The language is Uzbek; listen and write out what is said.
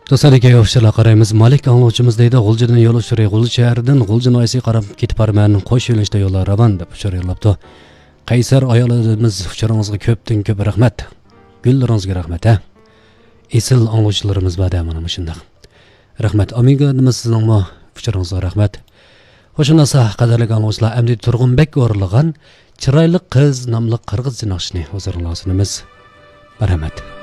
Dostlarga yo'qchilar qaraymiz. Malik angluvchimiz deydi, G'uljidan yo'l ushiri, G'ulji shahridan G'uljin oysiga qarab ketib borman, qo'sh yo'nalishda yo'llar ravon deb ushir yo'llabdi. Qaysar ayollarimiz uchiringizga ko'pdan ko'p rahmat. Gullaringizga rahmat. Esil angluvchilarimiz bor mana shunday. Rahmat. Amiga nima sizningmi uchiringizga rahmat. Xo'shanasa qadrli angluvchilar, Amdi Turg'unbek o'rlagan Chiroyli qiz nomli qirg'iz naqshini hozirlashimiz. Rahmat.